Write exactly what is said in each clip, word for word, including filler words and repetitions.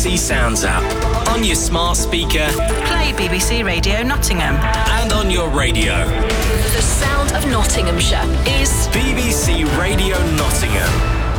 B B C Sounds app. On your smart speaker. Play B B C Radio Nottingham. And on your radio. The sound of Nottinghamshire is B B C Radio Nottingham.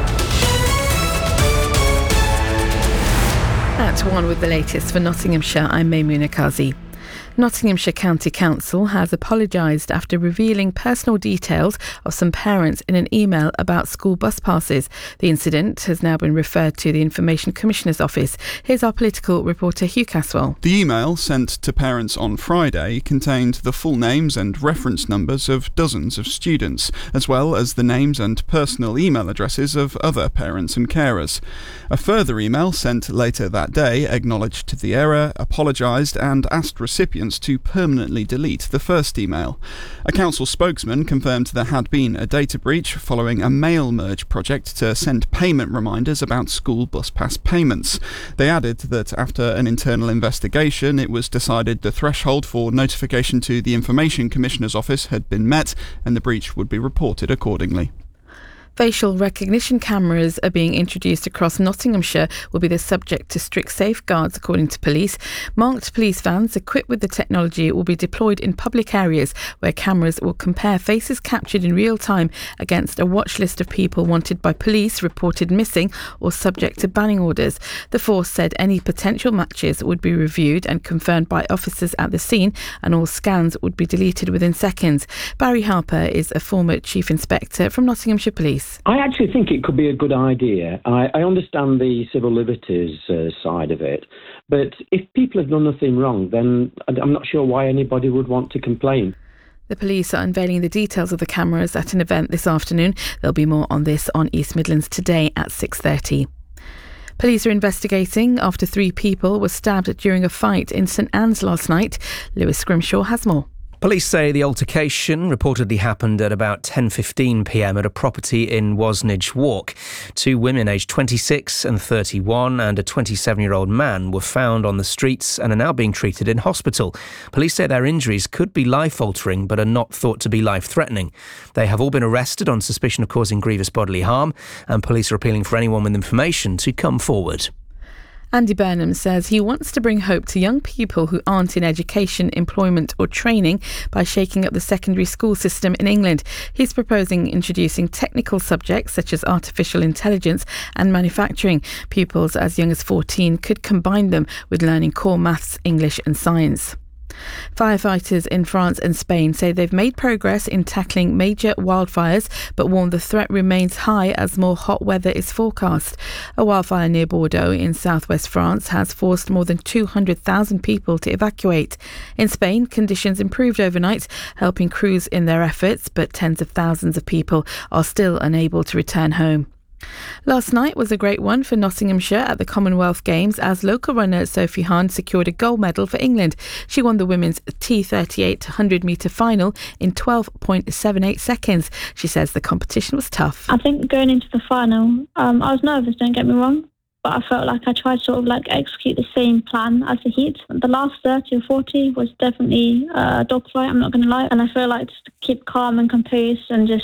At one with the latest for Nottinghamshire, I'm Maimouna Kazi. Nottinghamshire County Council has apologised after revealing personal details of some parents in an email about school bus passes. The incident has now been referred to the Information Commissioner's Office. Here's our political reporter Hugh Caswell. The email sent to parents on Friday contained the full names and reference numbers of dozens of students, as well as the names and personal email addresses of other parents and carers. A further email sent later that day acknowledged the error, apologised and asked recipients to permanently delete the first email. A council spokesman confirmed there had been a data breach following a mail merge project to send payment reminders about school bus pass payments. They added that after an internal investigation, it was decided the threshold for notification to the Information Commissioner's Office had been met and the breach would be reported accordingly. Facial recognition cameras are being introduced across Nottinghamshire will be the subject to strict safeguards, according to police. Marked police vans equipped with the technology will be deployed in public areas where cameras will compare faces captured in real time against a watch list of people wanted by police, reported missing or subject to banning orders. The force said any potential matches would be reviewed and confirmed by officers at the scene, and all scans would be deleted within seconds. Barry Harper is a former Chief Inspector from Nottinghamshire Police. I actually think it could be a good idea. I, I understand the civil liberties uh, side of it, but if people have done nothing wrong, then I'm not sure why anybody would want to complain. The police are unveiling the details of the cameras at an event this afternoon. There'll be more on this on East Midlands Today at six thirty. Police are investigating after three people were stabbed during a fight in St Anne's last night. Lewis Scrimshaw has more. Police say the altercation reportedly happened at about ten fifteen p m at a property in Wasnage Walk. Two women aged twenty-six and thirty-one and a twenty-seven-year-old man were found on the streets and are now being treated in hospital. Police say their injuries could be life-altering but are not thought to be life-threatening. They have all been arrested on suspicion of causing grievous bodily harm, and police are appealing for anyone with information to come forward. Andy Burnham says he wants to bring hope to young people who aren't in education, employment or training by shaking up the secondary school system in England. He's proposing introducing technical subjects such as artificial intelligence and manufacturing. Pupils as young as fourteen could combine them with learning core maths, English and science. Firefighters in France and Spain say they've made progress in tackling major wildfires, but warn the threat remains high as more hot weather is forecast. A wildfire near Bordeaux in southwest France has forced more than two hundred thousand people to evacuate. In Spain, conditions improved overnight, helping crews in their efforts, but tens of thousands of people are still unable to return home. Last night was a great one for Nottinghamshire at the Commonwealth Games as local runner Sophie Hahn secured a gold medal for England. She won the women's T thirty-eight hundred metre final in twelve point seven eight seconds. She says the competition was tough. I think going into the final, um, I was nervous, don't get me wrong, but I felt like I tried to sort of like execute the same plan as the heat. The last thirty or forty was definitely a dogfight, I'm not going to lie. And I feel like just to keep calm and composed and just